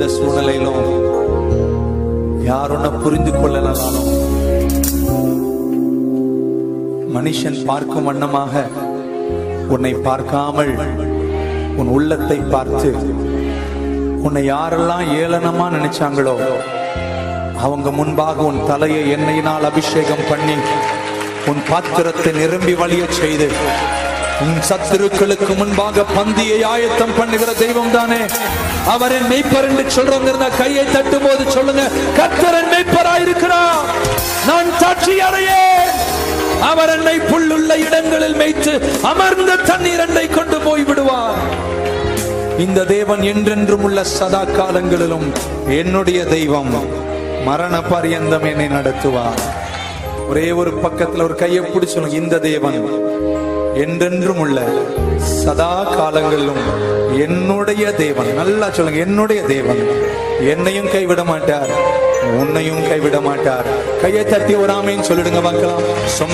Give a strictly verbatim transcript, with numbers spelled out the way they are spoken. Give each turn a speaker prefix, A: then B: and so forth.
A: எந்த சூழ்நிலையிலும் யார் உன்னை புரிந்து கொள்ளலாலும் மனுஷன் பார்க்கும் வண்ணமாக உன்னை பார்க்காமல் உன் உள்ளத்தை பார்த்து உன்னை யாரெல்லாம் ஏளனமா நினைச்சாங்களோ அவங்க முன்பாக உன் தலையை எண்ணெயினால் அபிஷேகம் பண்ணி உன் பாத்திரத்தை நிரம்பி வழிய செய்து உன் சத்துருக்களுக்கு முன்பாக பந்தியை ஆயத்தம் பண்ணுகிற தெய்வம் தானே. அவர் என் மெய்ப்பர் என்று சொல்றவங்க இருந்தா கையை தட்டும் போது சொல்லுங்க, கர்த்தர் என் மெய்ப்பராயிருக்கிறார், நான் சாட்சி அடையேன். அவர் என்னை புல்லுள்ள இடங்களில் மேய்த்து அமர்ந்த தண்ணீர் என்னை கொண்டு போய் விடுவார். இந்த தேவன் என்றென்றும் உள்ள சதா காலங்களிலும் என்னுடைய தெய்வம், மரண பரியந்தம் என்னை நடத்துவார். ஒரே ஒரு பக்கத்துல ஒரு கையை பிடிச்சு சொல்லுங்க, இந்த தேவன் என்றென்றும் உள்ள சதா காலங்களிலும் என்னுடைய தேவன். நல்லா சொல்லுங்க, என்னுடைய தேவன் என்னையும் கைவிட மாட்டார், உன்னையும் கைவிட மாட்டார். கையை தட்டி ஒரு ஆமேன்னு சொல்லிடுங்க பார்க்கலாம்.